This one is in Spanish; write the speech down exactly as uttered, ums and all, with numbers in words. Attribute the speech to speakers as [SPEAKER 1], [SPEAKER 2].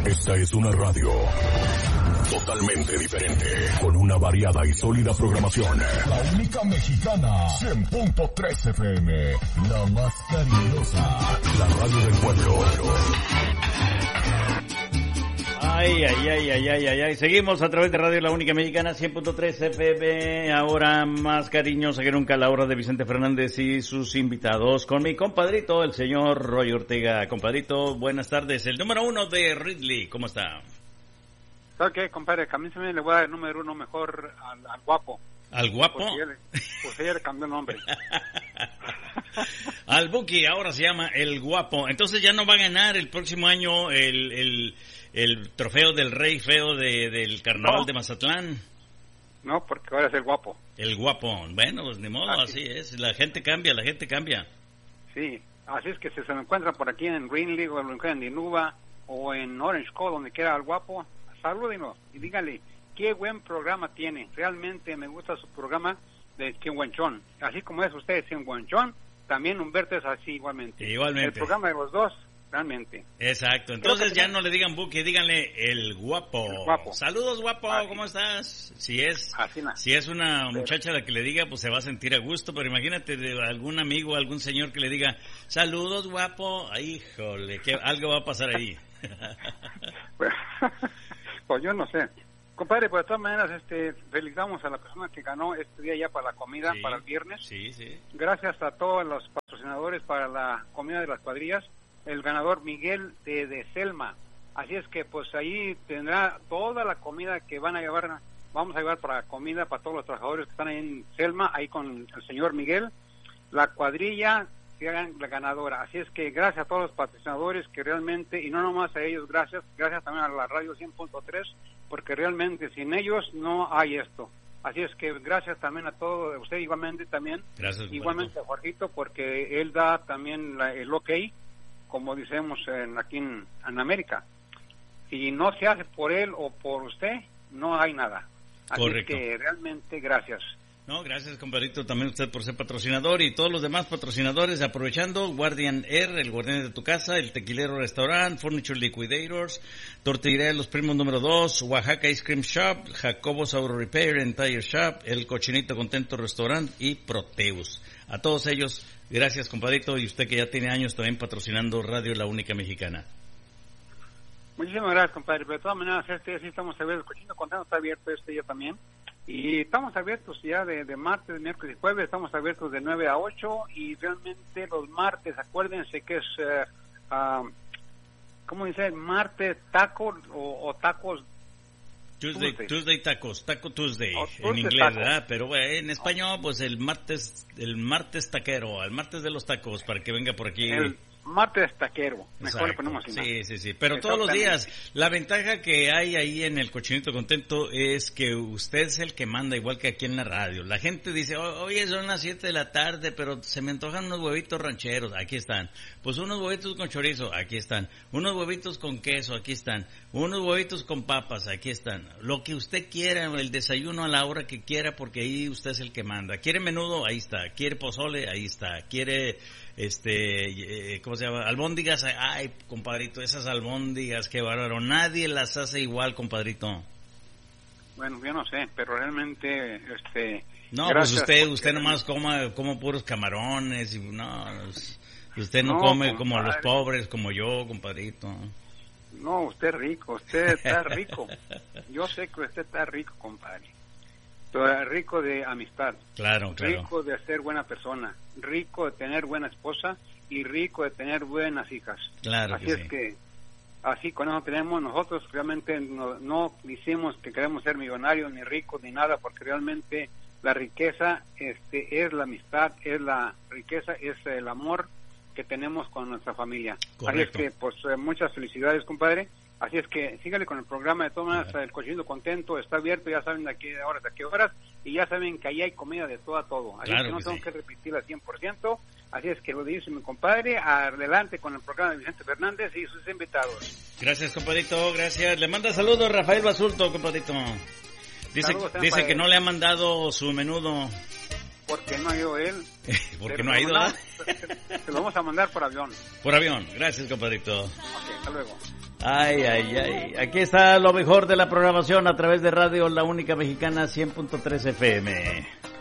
[SPEAKER 1] Esta es una radio totalmente diferente, con una variada y sólida programación. La única mexicana, cien punto tres F M, la más cariñosa, la radio del pueblo.
[SPEAKER 2] Ay, ay, ay, ay, ay, ay, ay. Seguimos a través de Radio La Única Mexicana, cien punto tres F M, ahora más cariñosa que nunca, la hora de Vicente Fernández y sus invitados, con mi compadrito, el señor Roy Ortega. Compadrito, buenas tardes. El número uno de Ridley, ¿cómo está?
[SPEAKER 3] ¿Sabes qué, compadre? Que a mí se me le voy a dar el número uno mejor al, al guapo.
[SPEAKER 2] ¿Al guapo?
[SPEAKER 3] Pues ella, pues ella le cambió el nombre.
[SPEAKER 2] Al Buki, ahora se llama el guapo. Entonces ya no va a ganar el próximo año el... el el trofeo del rey feo de, del carnaval no. de Mazatlán.
[SPEAKER 3] No, porque ahora es el guapo.
[SPEAKER 2] El guapo. Bueno, pues ni modo, así, así es. La gente cambia, la gente cambia.
[SPEAKER 3] Sí, así es que si se lo encuentran por aquí en Greenlee, o lo encuentran en Dinuba, o en Orange Code, donde quiera al guapo, salúdenos y díganle, qué buen programa tiene. Realmente me gusta su programa de Chihuanchón. Así como es usted Chihuanchón, también Humberto es así igualmente.
[SPEAKER 2] Igualmente.
[SPEAKER 3] El programa de los dos, realmente.
[SPEAKER 2] Exacto, entonces ya no le digan Buki, díganle el guapo.
[SPEAKER 3] El guapo.
[SPEAKER 2] Saludos, guapo,
[SPEAKER 3] así.
[SPEAKER 2] ¿Cómo estás? Si es
[SPEAKER 3] así
[SPEAKER 2] si es una muchacha la que le diga, pues se va a sentir a gusto, pero imagínate de algún amigo, algún señor que le diga, saludos, guapo, ay, híjole, que algo va a pasar ahí.
[SPEAKER 3] pues, pues yo no sé. Compadre, pues de todas maneras, este, felicitamos a la persona que ganó este día ya para la comida, sí, para el viernes.
[SPEAKER 2] Sí, sí.
[SPEAKER 3] Gracias a todos los patrocinadores para la comida de las cuadrillas. El ganador Miguel de, de Selma. Así es que pues ahí tendrá toda la comida que van a llevar, vamos a llevar para comida para todos los trabajadores que están ahí en Selma, ahí con el señor Miguel. La cuadrilla será la ganadora. Así es que gracias a todos los patrocinadores que realmente, y no nomás a ellos, gracias, gracias también a la radio cien punto tres, porque realmente sin ellos no hay esto. Así es que gracias también a todos, usted igualmente también,
[SPEAKER 2] gracias,
[SPEAKER 3] igualmente a Jorgito, porque él da también la, el ok, como decimos en, aquí en, en América. Si no se hace por él o por usted, no hay nada. Así
[SPEAKER 2] correcto.
[SPEAKER 3] Que realmente gracias.
[SPEAKER 2] No, gracias, compadrito, también usted por ser patrocinador y todos los demás patrocinadores, aprovechando, Guardian Air, el guardián de tu casa, el Tequilero Restaurant, Furniture Liquidators, Tortillería de los Primos número dos, Oaxaca Ice Cream Shop, Jacobos Auto Repair and Tire Shop, el Cochinito Contento Restaurant y Proteus. A todos ellos, gracias, compadrito, y usted que ya tiene años también patrocinando Radio La Única Mexicana.
[SPEAKER 3] Muchísimas gracias, compadre, pero de todas maneras, este sí estamos abiertos, el Cochinito Contento está abierto este día también. Y estamos abiertos ya de, de martes, miércoles y jueves, estamos abiertos de nueve a ocho, y realmente los martes, acuérdense que es, uh, uh, ¿cómo dice? Martes taco o, o tacos.
[SPEAKER 2] Tuesday, Tuesday, Tuesday tacos, taco Tuesday,
[SPEAKER 3] oh,
[SPEAKER 2] en
[SPEAKER 3] Tuesday
[SPEAKER 2] inglés,
[SPEAKER 3] taco.
[SPEAKER 2] ¿verdad? Pero bueno, en español, pues el martes, el martes taquero, el martes de los tacos, para que venga por aquí.
[SPEAKER 3] El martes taquero, mejor
[SPEAKER 2] exacto.
[SPEAKER 3] le ponemos así.
[SPEAKER 2] Sí, sí, sí, pero todos los días, la ventaja que hay ahí en el Cochinito Contento es que usted es el que manda, igual que aquí en la radio. La gente dice, oye, son las siete de la tarde, pero se me antojan unos huevitos rancheros, aquí están. Pues unos huevitos con chorizo, aquí están. Unos huevitos con queso, aquí están. Unos huevitos con papas, aquí están. Lo que usted quiera, el desayuno a la hora que quiera, porque ahí usted es el que manda. ¿Quiere menudo? Ahí está. ¿Quiere pozole? Ahí está. ¿Quiere, este, eh, cómo se llama? Albóndigas. Ay, compadrito, esas albóndigas, qué bárbaro. Nadie las hace igual, compadrito.
[SPEAKER 3] Bueno, yo no sé, pero realmente, este...
[SPEAKER 2] No, pues usted, usted nomás coma, coma puros camarones y no... Usted no, no come compadre. Como los pobres, como yo, compadrito.
[SPEAKER 3] No, usted es rico, usted está rico. Yo sé que usted está rico, compadre. Pero rico de amistad.
[SPEAKER 2] Claro, claro.
[SPEAKER 3] Rico de ser buena persona. Rico de tener buena esposa y rico de tener buenas hijas.
[SPEAKER 2] Claro.
[SPEAKER 3] Así
[SPEAKER 2] que
[SPEAKER 3] es
[SPEAKER 2] sí.
[SPEAKER 3] que, así con eso tenemos, nosotros realmente no, no decimos que queremos ser millonarios, ni ricos, ni nada, porque realmente la riqueza este, es la amistad, es la riqueza, es el amor que tenemos con nuestra familia.
[SPEAKER 2] Correcto.
[SPEAKER 3] Así es que, pues, eh, muchas felicidades, compadre. Así es que sígale con el programa de todas maneras, el Cochinito Contento está abierto, ya saben de aquí de horas a qué horas, y ya saben que ahí hay comida de todo a todo. Así
[SPEAKER 2] claro
[SPEAKER 3] es que no
[SPEAKER 2] que
[SPEAKER 3] tengo
[SPEAKER 2] sí.
[SPEAKER 3] que repetir al cien por ciento. Así es que lo dice mi compadre, adelante con el programa de Vicente Fernández y sus invitados.
[SPEAKER 2] Gracias, compadrito, gracias. Le manda saludos Rafael Basulto, compadrito. Dice,
[SPEAKER 3] saludos,
[SPEAKER 2] dice que no le ha mandado su menudo.
[SPEAKER 3] porque no ha ido él.
[SPEAKER 2] porque no ha ido, ¿verdad?
[SPEAKER 3] Te lo vamos a mandar por avión.
[SPEAKER 2] Por avión, gracias, compadrito.
[SPEAKER 3] Ok, hasta luego.
[SPEAKER 2] Ay, ay, ay. Aquí está lo mejor de la programación a través de Radio La Única Mexicana cien punto tres F M.